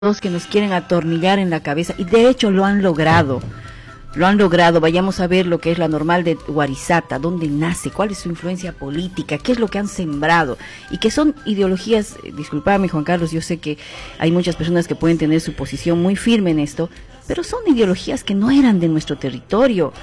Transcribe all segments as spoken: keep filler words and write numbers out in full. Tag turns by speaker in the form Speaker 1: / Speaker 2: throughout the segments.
Speaker 1: que nos quieren atornillar en la cabeza, y de hecho lo han logrado, lo han logrado. Vayamos a ver lo que es la Normal de Huarizata, dónde nace, cuál es su influencia política, qué es lo que han sembrado, y que son ideologías, eh, disculpame Juan Carlos, yo sé que hay muchas personas que pueden tener su posición muy firme en esto, pero son ideologías que no eran de nuestro territorio.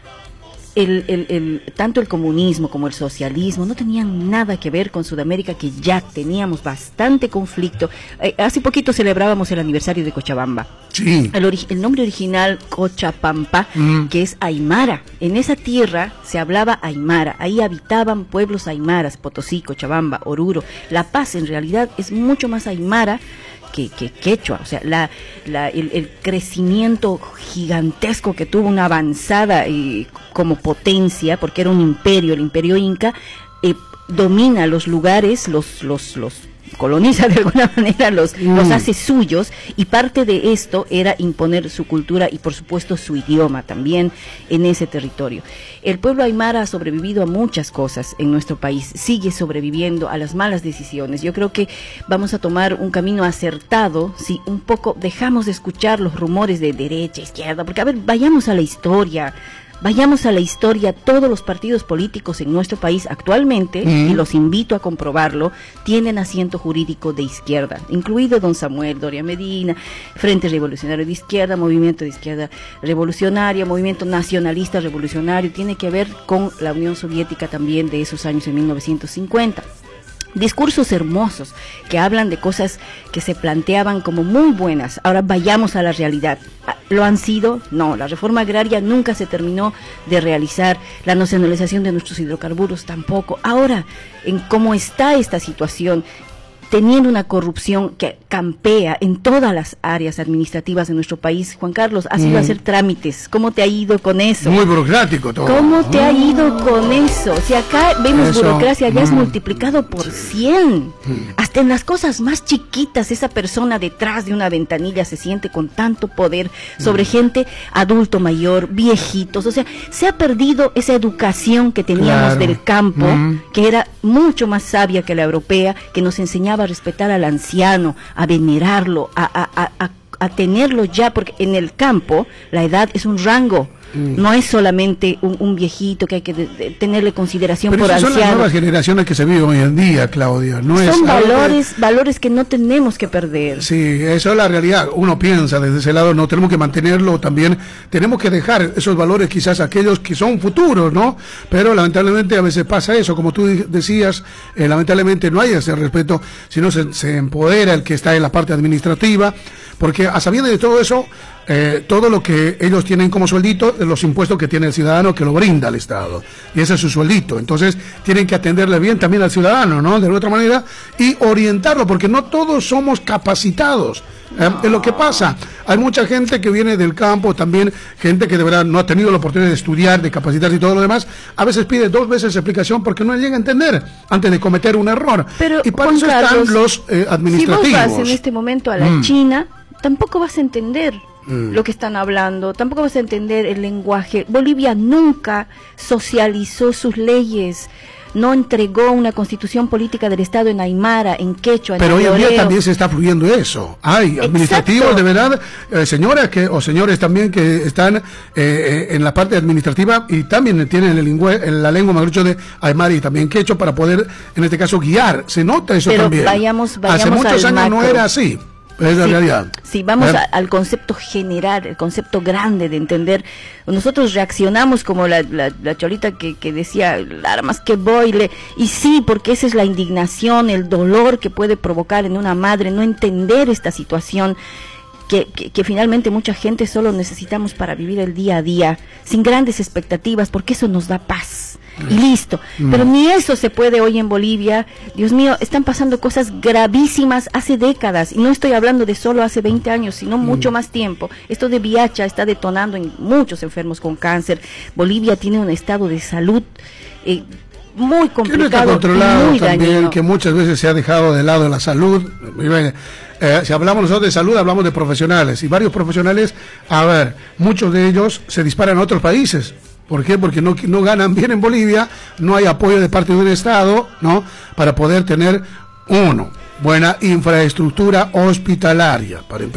Speaker 1: El, el, el, tanto el comunismo como el socialismo no tenían nada que ver con Sudamérica, que ya teníamos bastante conflicto. Eh, hace poquito celebrábamos el aniversario de Cochabamba.
Speaker 2: Sí.
Speaker 1: El, ori el nombre original, Cochabamba, mm. que es Aymara. En esa tierra se hablaba Aymara. Ahí habitaban pueblos aymaras, Potosí, Cochabamba, Oruro. La Paz en realidad es mucho más aymara que, que quechua. O sea, la, la, el, el crecimiento gigantesco que tuvo, una avanzada eh, como potencia, porque era un imperio, el imperio inca, eh, domina los lugares, los, los, los coloniza de alguna manera, los, mm. los hace suyos, y parte de esto era imponer su cultura y por supuesto su idioma también en ese territorio. El pueblo aymara ha sobrevivido a muchas cosas en nuestro país, sigue sobreviviendo a las malas decisiones. Yo creo que vamos a tomar un camino acertado si un poco dejamos de escuchar los rumores de derecha, izquierda, porque a ver, vayamos a la historia. Vayamos a la historia. Todos los partidos políticos en nuestro país actualmente, mm. y los invito a comprobarlo, tienen asiento jurídico de izquierda, incluido don Samuel Doria Medina, Frente Revolucionario de Izquierda, Movimiento de Izquierda Revolucionaria, Movimiento Nacionalista Revolucionario, tiene que ver con la Unión Soviética también de esos años en mil novecientos cincuenta. Discursos hermosos que hablan de cosas que se planteaban como muy buenas. Ahora vayamos a la realidad. ¿Lo han sido? No, la reforma agraria nunca se terminó de realizar, la nacionalización de nuestros hidrocarburos tampoco. Ahora, en cómo está esta situación, teniendo una corrupción que campea en todas las áreas administrativas de nuestro país. Juan Carlos, has ido mm. a hacer trámites. ¿Cómo te ha ido con eso?
Speaker 2: Muy burocrático todo.
Speaker 1: ¿Cómo te ha ido con eso? Si acá vemos eso, burocracia, ya mm. es multiplicado por cien. Mm. Hasta en las cosas más chiquitas, esa persona detrás de una ventanilla se siente con tanto poder sobre mm. gente adulto mayor, viejitos. O sea, se ha perdido esa educación que teníamos claro. del campo, mm. que era mucho más sabia que la europea, que nos enseñaba a respetar al anciano, a venerarlo, a, a, a, a tenerlo ya, porque en el campo la edad es un rango. Mm. No es solamente un, un viejito que hay que de, de tenerle consideración. Pero por anciano. Son las
Speaker 2: nuevas generaciones que se viven hoy en día, Claudia. No
Speaker 1: son
Speaker 2: es
Speaker 1: valores, que... valores que no tenemos que perder.
Speaker 2: Sí, eso es la realidad. Uno piensa desde ese lado, no tenemos que mantenerlo también. Tenemos que dejar esos valores, quizás aquellos que son futuros, ¿no? Pero lamentablemente a veces pasa eso, como tú decías, eh, lamentablemente no hay ese respeto, sino se, se empodera el que está en la parte administrativa, porque a sabiendas de todo eso, eh, todo lo que ellos tienen como sueldito, los impuestos que tiene el ciudadano, que lo brinda el Estado, y ese es su sueldito. Entonces tienen que atenderle bien también al ciudadano, ¿no? De otra manera, y orientarlo, porque no todos somos capacitados. Eh, es lo que pasa. Hay mucha gente que viene del campo, también gente que de verdad no ha tenido la oportunidad de estudiar, de capacitarse y todo lo demás. A veces pide dos veces explicación porque no llega a entender antes de cometer un error.
Speaker 1: Pero,
Speaker 2: y para
Speaker 1: Juan
Speaker 2: eso
Speaker 1: Carlos,
Speaker 2: están los eh, administrativos.
Speaker 1: Si vos vas en este momento a la mm. China, tampoco vas a entender mm. lo que están hablando, tampoco vas a entender el lenguaje. Bolivia nunca socializó sus leyes, no entregó una constitución política del Estado en aymara, en quechua, en
Speaker 2: pero hoy en día
Speaker 1: ayoreo.
Speaker 2: También se está fluyendo eso. Hay administrativos Exacto. de verdad, eh, señoras que o señores también que están eh, en la parte administrativa y también tienen el lingüe, la lengua, mejor dicho, de aymara y también quechua para poder, en este caso, guiar. Se nota eso
Speaker 1: pero
Speaker 2: también.
Speaker 1: Vayamos, vayamos
Speaker 2: Hace muchos
Speaker 1: al
Speaker 2: años
Speaker 1: macro.
Speaker 2: no era así. Es la
Speaker 1: sí,
Speaker 2: realidad.
Speaker 1: Sí, vamos a, al concepto general, el concepto grande de entender. Nosotros reaccionamos como la, la, la cholita que, que decía, armas que boile, y sí, porque esa es la indignación, el dolor que puede provocar en una madre no entender esta situación. Que, que, que finalmente mucha gente solo necesitamos para vivir el día a día, sin grandes expectativas, porque eso nos da paz. Y listo, mm. pero ni eso se puede hoy en Bolivia. Dios mío, están pasando cosas gravísimas hace décadas, y no estoy hablando de solo hace veinte años, sino mm. mucho más tiempo. Esto de V I H está detonando en muchos enfermos con cáncer. Bolivia tiene un estado de salud eh, muy complicado, que no está
Speaker 2: controlado
Speaker 1: muy
Speaker 2: también,
Speaker 1: dañino.
Speaker 2: Que muchas veces se ha dejado de lado la salud. Eh, si hablamos nosotros de salud, hablamos de profesionales, y varios profesionales, a ver, muchos de ellos se disparan a otros países. ¿Por qué? Porque no, no ganan bien en Bolivia, no hay apoyo de parte de un Estado, ¿no? Para poder tener, uno, buena infraestructura hospitalaria. Para